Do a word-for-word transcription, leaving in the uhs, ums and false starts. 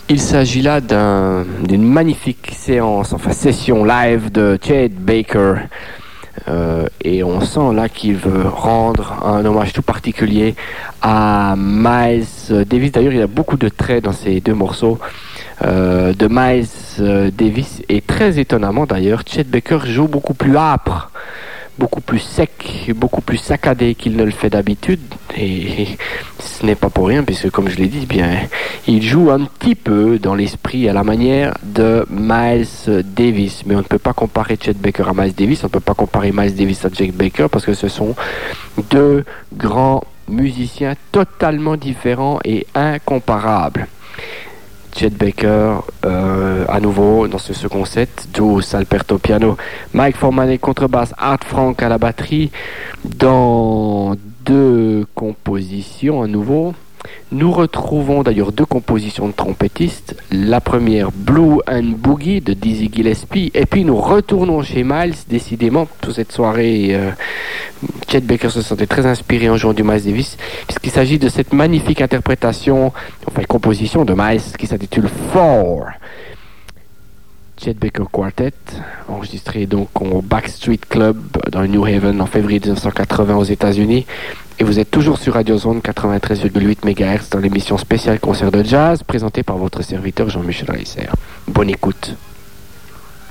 Il s'agit là d'un, d'une magnifique séance, enfin session live de Chet Baker. Euh, et on sent là qu'il veut rendre un hommage tout particulier à Miles Davis. D'ailleurs, il y a beaucoup de traits dans ces deux morceaux euh, de Miles Davis. Et très étonnamment d'ailleurs, Chet Baker joue beaucoup plus âpre, beaucoup plus sec, beaucoup plus saccadé qu'il ne le fait d'habitude. Et ce n'est pas pour rien, puisque comme je l'ai dit, bien, il joue un petit peu dans l'esprit à la manière de Miles Davis. Mais on ne peut pas comparer Chet Baker à Miles Davis, on ne peut pas comparer Miles Davis à Chet Baker, parce que ce sont deux grands musiciens totalement différents et incomparables. Chet Baker, euh, à nouveau dans ce second set, Joe Salperto au piano, Mike Formanek contrebasse, Art Frank à la batterie, dans deux compositions à nouveau. Nous retrouvons d'ailleurs deux compositions de trompettistes. La première, Blue and Boogie de Dizzy Gillespie, et puis nous retournons chez Miles. Décidément, pour cette soirée, euh, Chet Baker se sentait très inspiré en jouant du Miles Davis, puisqu'il s'agit de cette magnifique interprétation, enfin composition de Miles qui s'intitule Four. Chet Baker Quartet, enregistré donc au Backstreet Club dans le New Haven en février dix-neuf cent quatre-vingts aux États-Unis. Et vous êtes toujours sur Radio Zone quatre-vingt-treize virgule huit mégahertz dans l'émission spéciale concert de jazz présentée par votre serviteur Jean-Michel Reisser. Bonne écoute.